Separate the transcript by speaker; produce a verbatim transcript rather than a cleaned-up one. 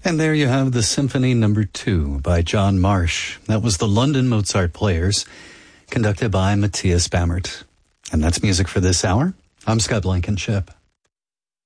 Speaker 1: And there you have the Symphony Number Two by John Marsh. That was the London Mozart Players, conducted by Matthias Bammert. And that's music for this hour. I'm Scott Blankenship.